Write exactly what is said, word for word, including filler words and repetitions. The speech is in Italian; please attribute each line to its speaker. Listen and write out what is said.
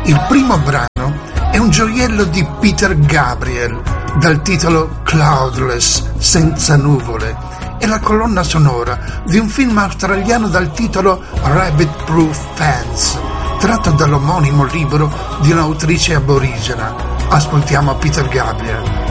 Speaker 1: Il primo brano è un gioiello di Peter Gabriel dal titolo Cloudless, senza nuvole, e la colonna sonora di un film australiano dal titolo Rabbit Proof Fence, tratto dall'omonimo libro di un'autrice aborigena. Ascoltiamo Peter Gabriel.